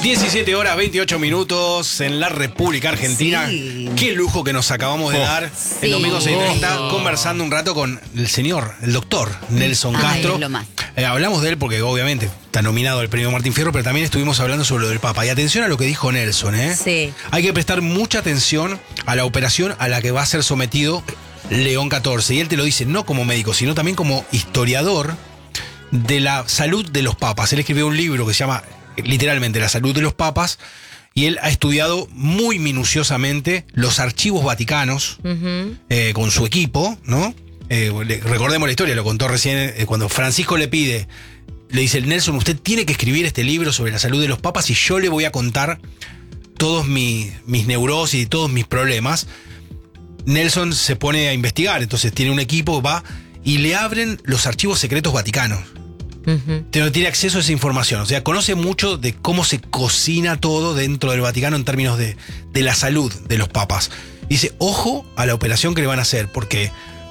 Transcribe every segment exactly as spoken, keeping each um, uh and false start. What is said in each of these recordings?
diecisiete horas veintiocho minutos en la República Argentina. Sí. Qué lujo que nos acabamos de dar sí. el domingo seis treinta, oh. conversando un rato con el señor, el doctor Nelson Ay, Castro. Lo más. Eh, hablamos de él porque obviamente está nominado al premio Martín Fierro, pero también estuvimos hablando sobre lo del Papa. Y atención a lo que dijo Nelson, ¿eh? Sí. Hay que prestar mucha atención a la operación a la que va a ser sometido León catorce. Y él te lo dice no como médico, sino también como historiador de la salud de los papas. Él escribió un libro que se llama literalmente La salud de los papas, y él ha estudiado muy minuciosamente los archivos vaticanos uh-huh. eh, con su equipo, ¿no? Eh, le, recordemos la historia, lo contó recién, eh, cuando Francisco le pide, le dice, Nelson, usted tiene que escribir este libro sobre la salud de los papas y yo le voy a contar todos mis, mis neurosis y todos mis problemas. Nelson se pone a investigar, entonces tiene un equipo, va y le abren los archivos secretos vaticanos. Uh-huh. Tiene acceso a esa información, o sea, conoce mucho de cómo se cocina todo dentro del Vaticano en términos de, de la salud de los papas. Dice, ojo a la operación que le van a hacer, porque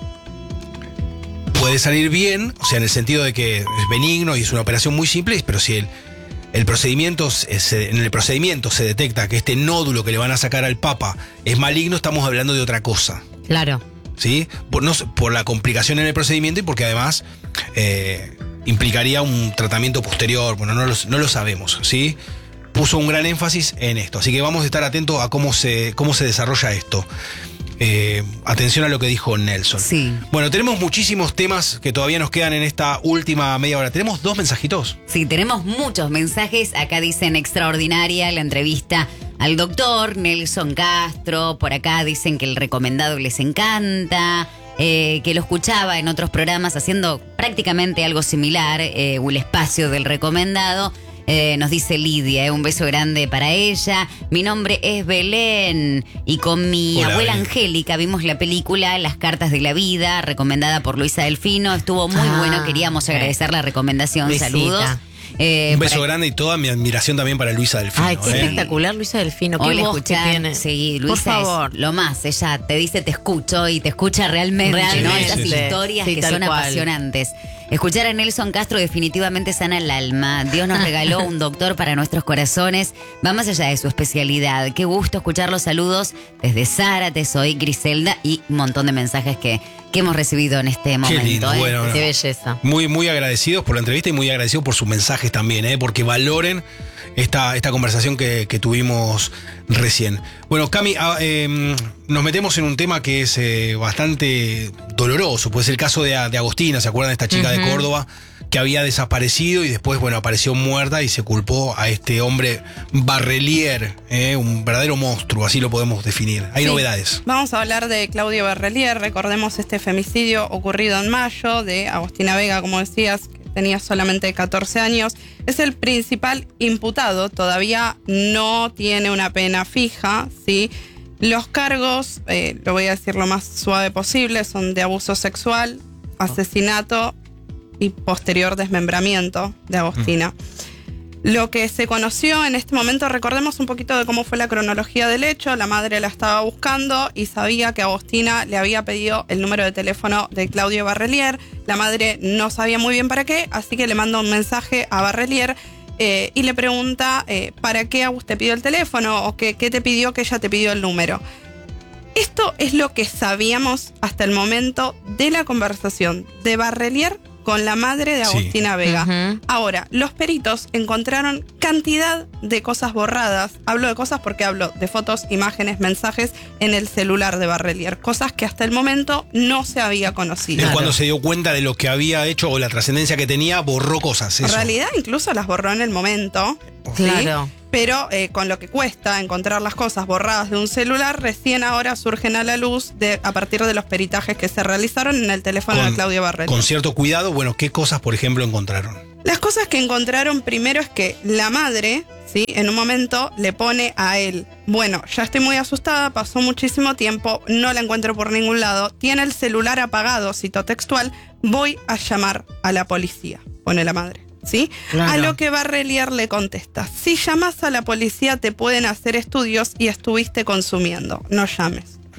puede salir bien, o sea, en el sentido de que es benigno y es una operación muy simple, pero si el, el procedimiento se, en el procedimiento se detecta que este nódulo que le van a sacar al Papa es maligno, estamos hablando de otra cosa. Claro. ¿Sí? Por, no, por la complicación en el procedimiento y porque además eh, implicaría un tratamiento posterior. Bueno, no lo, no lo sabemos, ¿sí? Puso un gran énfasis en esto. Así que vamos a estar atentos a cómo se, cómo se desarrolla esto. Eh, atención a lo que dijo Nelson. Sí. Bueno, tenemos muchísimos temas que todavía nos quedan en esta última media hora. ¿Tenemos dos mensajitos? Sí, tenemos muchos mensajes. Acá dicen extraordinaria la entrevista al doctor Nelson Castro. Por acá dicen que el recomendado les encanta. Eh, que lo escuchaba en otros programas haciendo prácticamente algo similar, eh, o el espacio del recomendado. Eh, nos dice Lidia, eh, un beso grande para ella. Mi nombre es Belén y con mi Hola, abuela Belén. Angélica vimos la película Las cartas de la vida, recomendada por Luisa Delfino. Estuvo muy ah, bueno, queríamos agradecer la recomendación. Luisita. Saludos. Eh, un beso grande y toda mi admiración también para Luisa Delfino. Ay, qué ¿eh? espectacular Luisa Delfino. Qué voz que tiene. Sí, Luisa por favor. Es lo más. Ella te dice te escucho y te escucha realmente, realmente. ¿no? Esas Sí, historias sí, que tal son cual. apasionantes. Escuchar a Nelson Castro definitivamente sana el alma. Dios nos regaló un doctor para nuestros corazones. Va más allá de su especialidad. Qué gusto escuchar los saludos desde Zárate, soy Griselda, y un montón de mensajes que, que hemos recibido en este momento. Qué lindo, ¿eh? bueno, Qué no. belleza. Muy, muy agradecidos por la entrevista y muy agradecidos por sus mensajes también, ¿eh? Porque valoren esta, esta conversación que, que tuvimos recién. Bueno, Cami, ah, eh, nos metemos en un tema que es eh, bastante doloroso. Pues el caso de, de Agostina, ¿se acuerdan de esta chica uh-huh. de Córdoba que había desaparecido y después, bueno, apareció muerta y se culpó a este hombre Barrelier, eh, un verdadero monstruo, así lo podemos definir? Hay sí. novedades. Vamos a hablar de Claudio Barrelier. Recordemos este femicidio ocurrido en mayo de Agostina Vega, como decías, que tenía solamente catorce años. Es el principal imputado, todavía no tiene una pena fija, ¿sí? Los cargos, eh, lo voy a decir lo más suave posible, son de abuso sexual, asesinato y posterior desmembramiento de Agostina. Mm. Lo que se conoció en este momento, recordemos un poquito de cómo fue la cronología del hecho. La madre la estaba buscando y sabía que Agostina le había pedido el número de teléfono de Claudio Barrelier. La madre no sabía muy bien para qué, así que le manda un mensaje a Barrelier eh, y le pregunta eh, ¿para qué Agus te pidió el teléfono? O qué, qué te pidió que ella te pidió el número. Esto es lo que sabíamos hasta el momento de la conversación de Barrelier con la madre de Agostina sí. Vega. Uh-huh. Ahora, los peritos encontraron cantidad de cosas borradas. Hablo de cosas porque hablo de fotos, imágenes, mensajes en el celular de Barrelier. Cosas que hasta el momento no se había conocido. Es claro. Cuando se dio cuenta de lo que había hecho o la trascendencia que tenía, borró cosas. Eso. En realidad, incluso las borró en el momento. Claro. ¿sí? Pero eh, con lo que cuesta encontrar las cosas borradas de un celular, recién ahora surgen a la luz de, a partir de los peritajes que se realizaron en el teléfono con, de Claudio Barrelier. Con cierto cuidado, bueno, ¿qué cosas, por ejemplo, encontraron? Las cosas que encontraron primero es que la madre, ¿sí? En un momento le pone a él, bueno, ya estoy muy asustada, pasó muchísimo tiempo, no la encuentro por ningún lado, tiene el celular apagado, cito textual, voy a llamar a la policía, pone la madre. ¿Sí? Claro. A lo que Barrelier le contesta, si llamas a la policía te pueden hacer estudios y estuviste consumiendo, no llames.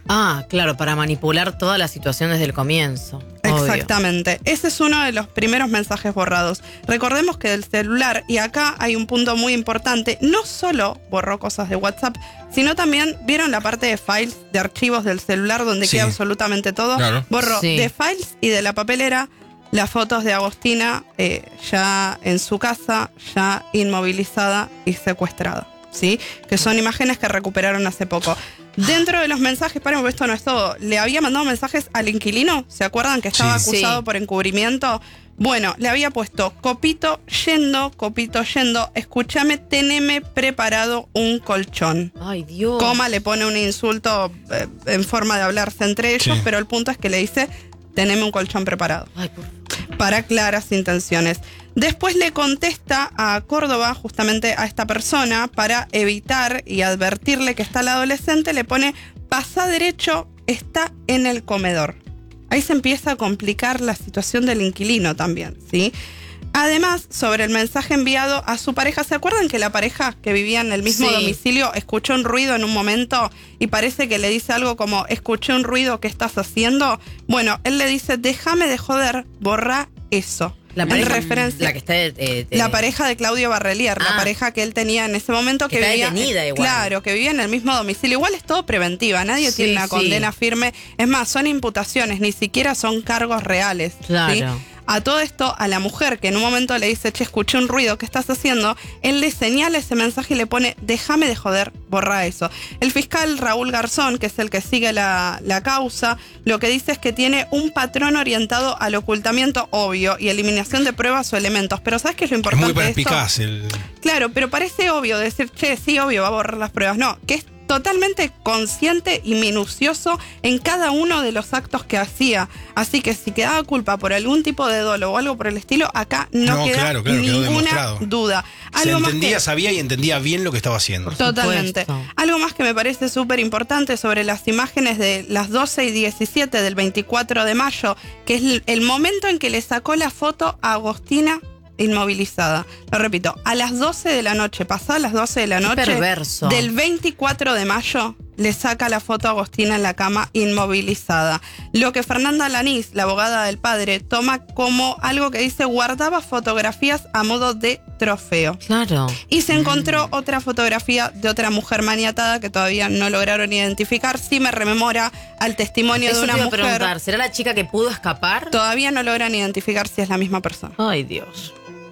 Ah, claro, para manipular toda la situación desde el comienzo. Exactamente. Obvio. Ese es uno de los primeros mensajes borrados. Recordemos que del celular, y acá hay un punto muy importante, no solo borró cosas de WhatsApp, sino también, ¿vieron la parte de files, de archivos del celular donde sí. queda absolutamente todo? Claro. Borró sí. de files y de la papelera las fotos de Agostina eh, ya en su casa, ya inmovilizada y secuestrada, ¿sí? Que son imágenes que recuperaron hace poco. Dentro de los mensajes, paren, esto no es todo. Le había mandado mensajes al inquilino, ¿se acuerdan que estaba sí, acusado sí. por encubrimiento? Bueno, le había puesto, Copito yendo, Copito yendo, escúchame, teneme preparado un colchón. Ay, Dios. Coma le pone un insulto eh, en forma de hablarse entre ellos, sí. pero el punto es que le dice, teneme un colchón preparado. Ay, por... Para claras intenciones. Después le contesta a Córdoba, justamente a esta persona, para evitar y advertirle que está el adolescente, le pone, pasa derecho, está en el comedor. Ahí se empieza a complicar la situación del inquilino también, ¿sí? Además, sobre el mensaje enviado a su pareja, ¿se acuerdan que la pareja que vivía en el mismo sí. domicilio escuchó un ruido en un momento y parece que le dice algo como, escuché un ruido, ¿qué estás haciendo? Bueno, él le dice, déjame de joder, borra eso. La pareja, en referencia, la que está eh, eh, la pareja de Claudio Barrelier, ah, la pareja que él tenía en ese momento que, que vivía, detenida igual. Claro, que vivía en el mismo domicilio. Igual es todo preventiva, nadie sí, tiene una sí. condena firme. Es más, son imputaciones, ni siquiera son cargos reales. Claro. ¿sí? A todo esto, a la mujer que en un momento le dice, che, escuché un ruido, ¿qué estás haciendo? Él le señala ese mensaje y le pone, déjame de joder, borra eso. El fiscal Raúl Garzón, que es el que sigue la, la causa, lo que dice es que tiene un patrón orientado al ocultamiento obvio y eliminación de pruebas o elementos. Pero ¿sabes qué es lo importante? Es muy perspicaz. El... Claro, pero parece obvio decir, che, sí, obvio, va a borrar las pruebas. No, que es totalmente consciente y minucioso en cada uno de los actos que hacía. Así que si quedaba culpa por algún tipo de dolo o algo por el estilo, acá no, no queda claro, claro, ninguna duda. Algo Se entendía, más que, sabía y entendía bien lo que estaba haciendo. Totalmente. Algo más que me parece súper importante sobre las imágenes de las doce y diecisiete del veinticuatro de mayo, que es el momento en que le sacó la foto a Agostina inmovilizada. Lo repito, a las doce de la noche, pasadas las doce de la noche, perverso. Del veinticuatro de mayo, le saca la foto a Agostina en la cama inmovilizada. Lo que Fernanda Lanís, la abogada del padre, toma como algo que dice guardaba fotografías a modo de trofeo. Claro. Y se encontró mm. otra fotografía de otra mujer maniatada que todavía no lograron identificar. Sí me rememora al testimonio Eso de una te iba mujer. A preguntar, ¿será la chica que pudo escapar? Todavía no logran identificar si es la misma persona. Ay, Dios.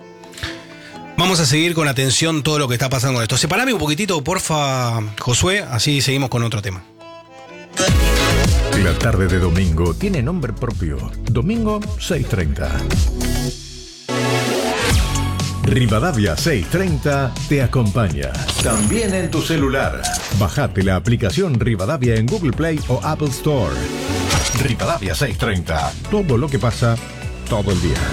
Vamos a seguir con atención todo lo que está pasando con esto. Separame un poquitito, porfa, Josué, así seguimos con otro tema. La tarde de domingo tiene nombre propio. Domingo seis treinta. Rivadavia seiscientos treinta te acompaña. También en tu celular. Bajate la aplicación Rivadavia en Google Play o Apple Store. Rivadavia seiscientos treinta. Todo lo que pasa, todo el día.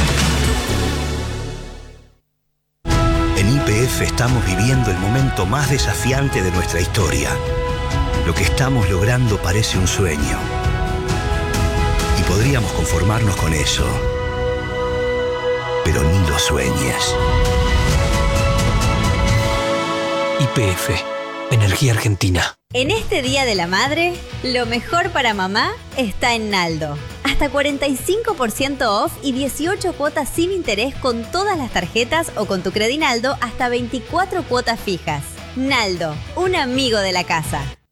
En Y P F estamos viviendo el momento más desafiante de nuestra historia. Lo que estamos logrando parece un sueño. Y podríamos conformarnos con eso. Pero ni lo sueñes. Y P F, Energía Argentina. En este Día de la Madre, lo mejor para mamá está en Naldo. Hasta cuarenta y cinco por ciento off y dieciocho cuotas sin interés con todas las tarjetas o con tu Credinaldo hasta veinticuatro cuotas fijas. Naldo, un amigo de la casa.